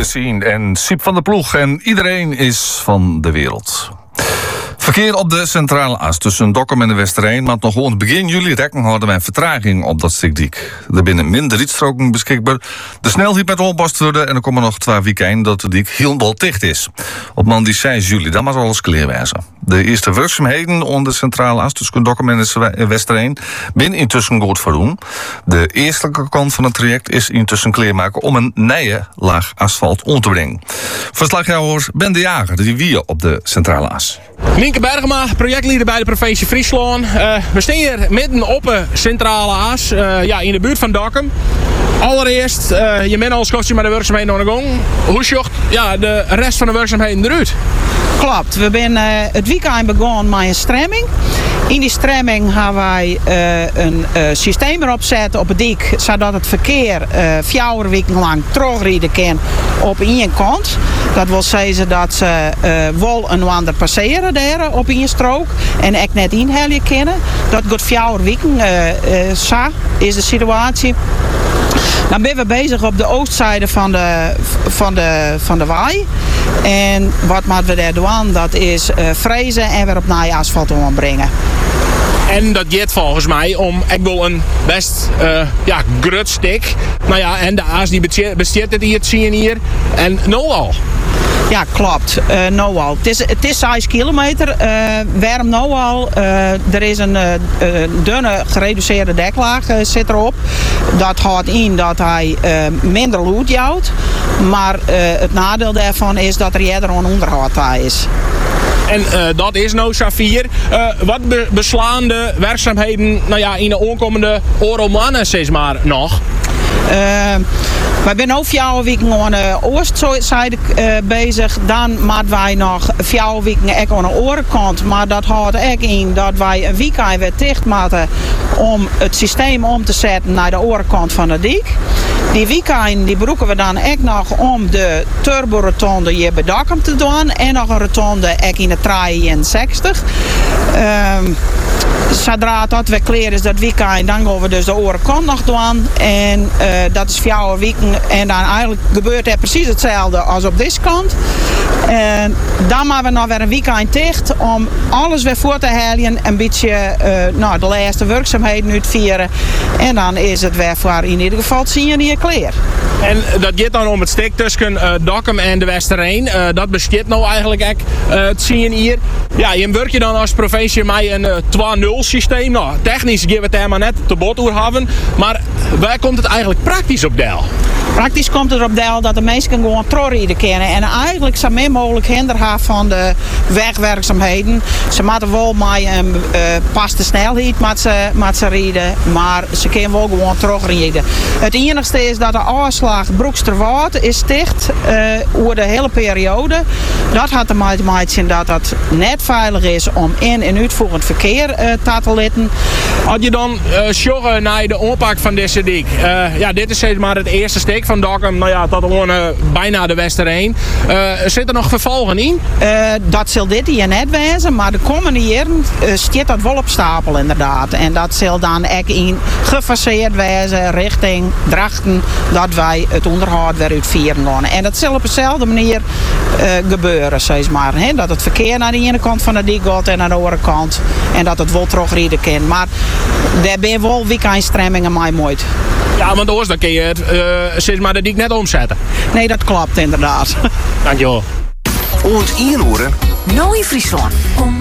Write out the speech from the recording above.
zien. En Siep van der Ploeg. En iedereen is van de wereld. Verkeer op de centrale as tussen Dokkum en de Westerheen. Maar nog gewoon begin juli rekken hadden wij een vertraging op dat stuk dik. Er binnen minder rietstroken beschikbaar. De snelheid met opbast worden. En er komen nog 2 weekenden dat de dik helemaal dicht is. Op man die 6 juli, dan was alles kleerwijzen. De eerste werkzaamheden onder de centrale as tussen Dokkum en de Westerheen binnen intussen goed voordoen. De eerste kant van het traject is intussen kleermaken om een nieuwe laag asfalt om te brengen. Verslagjouwer Ben de Jager, die wie op de centrale as. Nienke Bergema, projectleider bij de provincie Friesland. We staan hier midden op een centrale as, in de buurt van Dokkum. Allereerst, je bent al schotje met de werkzaamheden aan de gang. Hoe zocht de rest van de werkzaamheden eruit? Klopt, we zijn het weekend begonnen met een stremming. In die stremming hebben wij een systeem erop zetten op het dik, zodat het verkeer 4 weken lang terugrijden kan op één kant. Dat wil zeggen dat ze wel een ander passeren daar op één strook en echt net inhalen kunnen. Dat gaat 4 weken, zo is de situatie. Dan zijn we bezig op de oostzijde van de waai. En wat moeten we daar doen? Dat is frezen en weer op nieuw asfalt ombrengen. En dat gaat volgens mij om echt wel een best grut stuk. En de as die besteedt het hier, zie je hier. En nou al. Ja, klopt. Nou al. Het is 6 kilometer. Waarom nou al? Er is een dunne gereduceerde deklaag zit erop. Dat houdt in dat hij minder lood houdt. Maar het nadeel daarvan is dat er eerder een onderhoud is. En dat is nou Safir. Wat beslaan de werkzaamheden in de aankomende oorlogsmaanden steeds maar nog? Wij zijn ook 4 weken aan de oostzijde bezig. Dan moeten wij nog 4 weken aan de orenkant. Maar dat houdt ook in dat wij een weekend weer dicht moeten om het systeem om te zetten naar de orenkant van de dik. Die weekend die broeken we dan ook nog om de turborotonde hier bij Dokkum te doen. En nog een rotonde ook in de 63. Zodra dat weer klaar is dat weekend, dan gaan we dus de orenkant nog doen. En dat is 4 weken. En dan eigenlijk gebeurt er precies hetzelfde als op deze kant. En dan maken we nog weer een weekend dicht om alles weer voor te halen. Een beetje de laatste werkzaamheden uit te vieren. En dan is het weer voor in ieder geval zien je hier klaar. En dat gaat dan om het stuk tussen Dokkum en de Westerheen. Dat bestaat nou eigenlijk ook het zien hier. Ja, je werk je dan als provincie met een 2-0 systeem. Nou, technisch gaan we het helemaal net te bot door hebben. Maar waar komt het eigenlijk praktisch op deel? Praktisch komt het erop deel dat de mensen gewoon terugrijden kunnen. En eigenlijk zo min mogelijk hinder hebben van de wegwerkzaamheden. Ze moeten wel met een paste snelheid met ze rijden. Maar ze kunnen wel gewoon terugrijden. Het enigste is dat de afslag Broeksterwaard is dicht over de hele periode. Dat had ermee te maken dat het net veilig is om in- en uitvoerend verkeer te letten. Als je dan zorgen naar de aanpak van deze dik. Dit is steeds maar het eerste stuk van Dokkum. Tot gewoon bijna de Westerheen. Zit er nog vervolgen in? Dat zal dit hier net wezen, maar de komende jaren staat dat wel op stapel inderdaad. En dat zal dan ook in gefaseerd wezen richting Drachten dat wij het onderhoud weer uitvieren gaan. En dat zal op dezelfde manier gebeuren, zeg maar. Hè? Dat het verkeer naar de ene kant van de dik gaat en naar de andere kant. En dat het wel terugrijden kan. Maar daar ben je wel weekendstremmingen mee mooi. Ja, want anders dan kun je het sinds maar de dik net omzetten. Nee, dat klopt inderdaad. Dankjewel. Oud Ieroeren. Nou in Friesland.